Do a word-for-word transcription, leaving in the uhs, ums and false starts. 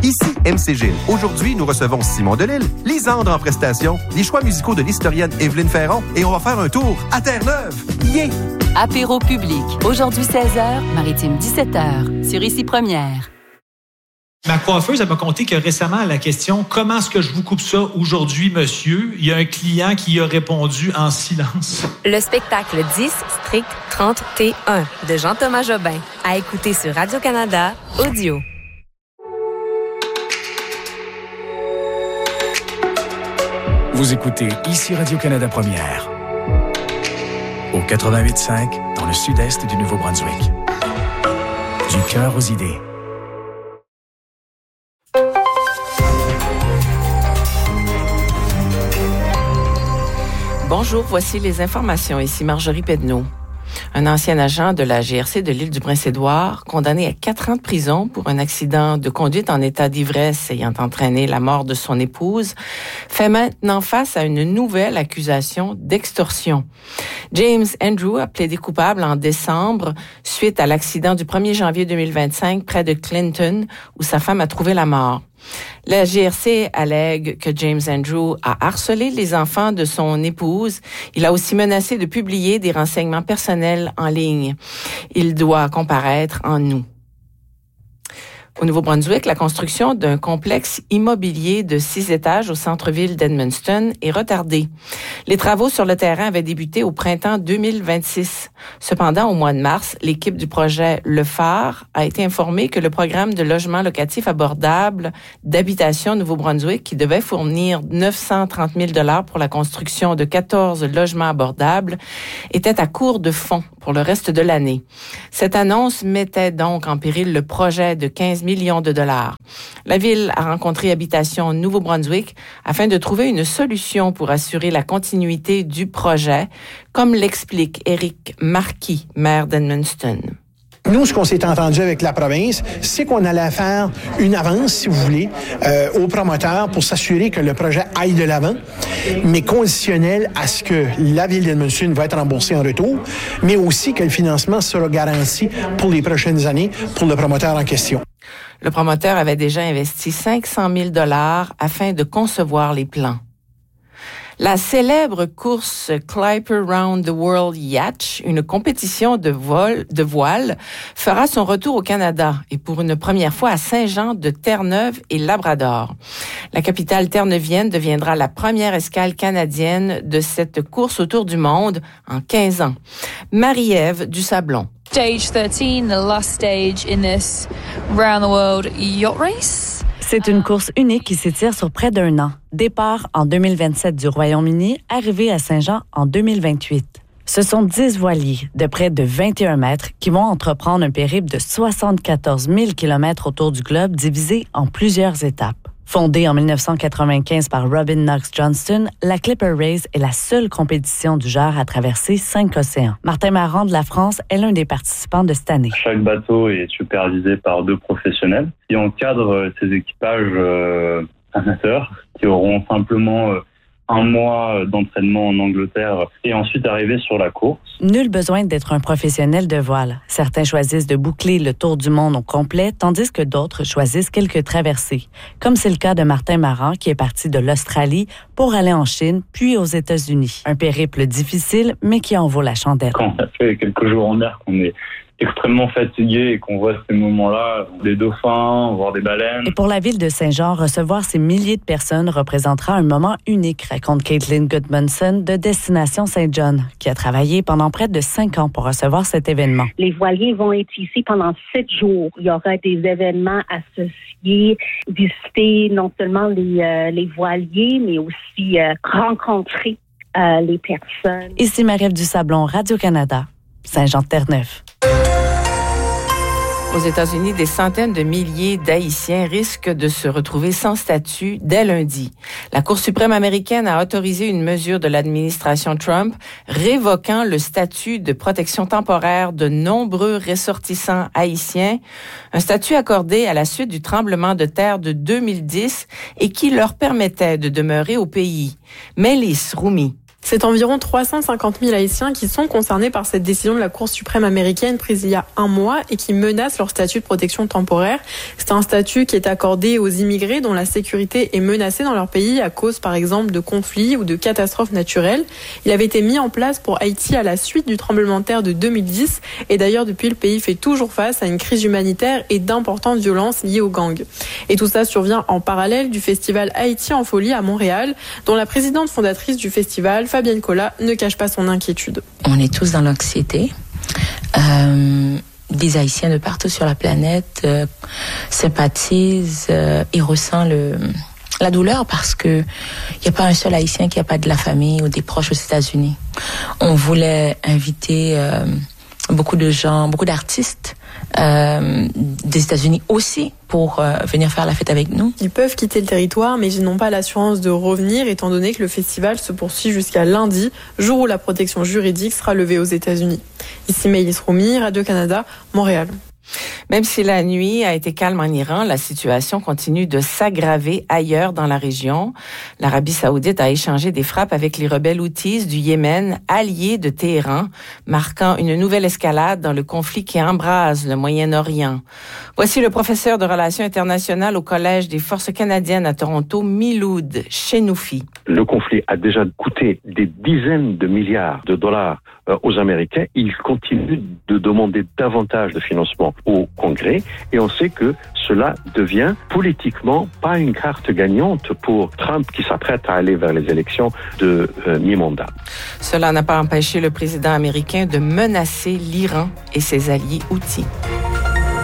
Ici M C G. Aujourd'hui, nous recevons Simon Delille, Lisandre en prestation, les choix musicaux de l'historienne Évelyne Ferron et on va faire un tour à Terre-Neuve. Yeah! Apéro public. Aujourd'hui seize heures, Maritime dix-sept heures. Sur Ici Première. Ma coiffeuse, elle m'a conté que récemment, à la question « Comment est-ce que je vous coupe ça aujourd'hui, monsieur? » il y a un client qui a répondu en silence. Le spectacle dix, strict trente T un de Jean-Thomas Jobin. À écouter sur Radio-Canada, audio. Vous écoutez Ici Radio-Canada Première. Au quatre-vingt-huit cinq, dans le sud-est du Nouveau-Brunswick. Du cœur aux idées. Bonjour, voici les informations. Ici Marjorie Pedneau. Un ancien agent de la G R C de l'île du Prince-Édouard, condamné à quatre ans de prison pour un accident de conduite en état d'ivresse ayant entraîné la mort de son épouse, fait maintenant face à une nouvelle accusation d'extorsion. James Andrew a plaidé coupable en décembre suite à l'accident du premier janvier deux mille vingt-cinq près de Clinton où sa femme a trouvé la mort. La G R C allègue que James Andrew a harcelé les enfants de son épouse. Il a aussi menacé de publier des renseignements personnels en ligne. Il doit comparaître en août. Au Nouveau-Brunswick, la construction d'un complexe immobilier de six étages au centre-ville d'Edmundston est retardée. Les travaux sur le terrain avaient débuté au printemps deux mille vingt-six. Cependant, au mois de mars, l'équipe du projet Le Phare a été informée que le programme de logement locatif abordable d'habitation Nouveau-Brunswick, qui devait fournir neuf cent trente mille dollars pour la construction de quatorze logements abordables, était à court de fonds pour le reste de l'année. Cette annonce mettait donc en péril le projet de quinze millions de dollars. La ville a rencontré Habitation Nouveau-Brunswick afin de trouver une solution pour assurer la continuité du projet, comme l'explique Éric Marquis, maire d'Edmundston. Nous, ce qu'on s'est entendu avec la province, c'est qu'on allait faire une avance, si vous voulez, euh, aux promoteurs pour s'assurer que le projet aille de l'avant, mais conditionnel à ce que la ville d'Edmundston va être remboursée en retour, mais aussi que le financement sera garanti pour les prochaines années pour le promoteur en question. Le promoteur avait déjà investi cinq cent mille dollars afin de concevoir les plans. La célèbre course Clyper Round the World Yacht, une compétition de, vol, de voile, fera son retour au Canada et pour une première fois à Saint-Jean de Terre-Neuve et Labrador. La capitale terre-neuvienne deviendra la première escale canadienne de cette course autour du monde en quinze ans. Marie-Ève Dusablon. Stage thirteen, the last stage in this round the world yacht race. C'est une course unique qui s'étire sur près d'un an. Départ en deux mille vingt-sept du Royaume-Uni, arrivée à Saint-Jean en deux mille vingt-huit. Ce sont dix voiliers de près de vingt et un mètres qui vont entreprendre un périple de soixante-quatorze mille kilomètres autour du globe divisé en plusieurs étapes. Fondée en dix-neuf cent quatre-vingt-quinze par Robin Knox Johnston, la Clipper Race est la seule compétition du genre à traverser cinq océans. Martin Marant de la France est l'un des participants de cette année. Chaque bateau est supervisé par deux professionnels qui encadrent ces équipages euh, amateurs qui auront simplement euh, un mois d'entraînement en Angleterre et ensuite arriver sur la course. Nul besoin d'être un professionnel de voile. Certains choisissent de boucler le tour du monde au complet, tandis que d'autres choisissent quelques traversées. Comme c'est le cas de Martin Marant, qui est parti de l'Australie pour aller en Chine, puis aux États-Unis. Un périple difficile, mais qui en vaut la chandelle. Quand ça fait quelques jours en mer qu'on est extrêmement fatigué et qu'on voit ces moments-là, des dauphins, voir des baleines. Et pour la ville de Saint-Jean, recevoir ces milliers de personnes représentera un moment unique, raconte Caitlin Goodmanson de Destination Saint-John, qui a travaillé pendant près de cinq ans pour recevoir cet événement. Les voiliers vont être ici pendant sept jours. Il y aura des événements associés, visiter non seulement les, euh, les voiliers, mais aussi euh, rencontrer euh, les personnes. Ici Marie-Ève Dusablon, Radio-Canada, Saint-Jean-de-Terre-Neuve. Aux États-Unis, des centaines de milliers d'Haïtiens risquent de se retrouver sans statut dès lundi. La Cour suprême américaine a autorisé une mesure de l'administration Trump révoquant le statut de protection temporaire de nombreux ressortissants haïtiens, un statut accordé à la suite du tremblement de terre de deux mille dix et qui leur permettait de demeurer au pays. Mélisse Roumi. C'est environ trois cent cinquante mille Haïtiens qui sont concernés par cette décision de la Cour suprême américaine prise il y a un mois et qui menace leur statut de protection temporaire. C'est un statut qui est accordé aux immigrés dont la sécurité est menacée dans leur pays à cause, par exemple, de conflits ou de catastrophes naturelles. Il avait été mis en place pour Haïti à la suite du tremblement de terre de deux mille dix et d'ailleurs, depuis, le pays fait toujours face à une crise humanitaire et d'importantes violences liées aux gangs. Et tout ça survient en parallèle du festival Haïti en folie à Montréal, dont la présidente fondatrice du festival, Fabienne Collat, ne cache pas son inquiétude. On est tous dans l'anxiété. Euh, des Haïtiens de partout sur la planète euh, sympathisent euh, et ressentent le, la douleur parce que il n'y a pas un seul Haïtien qui n'a pas de la famille ou des proches aux États-Unis. On voulait inviter euh, beaucoup de gens, beaucoup d'artistes euh, des États-Unis aussi pour euh, venir faire la fête avec nous. Ils peuvent quitter le territoire, mais ils n'ont pas l'assurance de revenir, étant donné que le festival se poursuit jusqu'à lundi, jour où la protection juridique sera levée aux États-Unis. Ici Maëlys Roumi, Radio-Canada, Montréal. Même si la nuit a été calme en Iran, la situation continue de s'aggraver ailleurs dans la région. L'Arabie saoudite a échangé des frappes avec les rebelles houthis du Yémen, alliés de Téhéran, marquant une nouvelle escalade dans le conflit qui embrase le Moyen-Orient. Voici le professeur de relations internationales au Collège des forces canadiennes à Toronto, Miloud Chenoufi. Le conflit a déjà coûté des dizaines de milliards de dollars aux Américains. Ils continuent de demander davantage de financement au Congrès et on sait que cela devient politiquement pas une carte gagnante pour Trump qui s'apprête à aller vers les élections de euh, mi-mandat. Cela n'a pas empêché le président américain de menacer l'Iran et ses alliés houthis.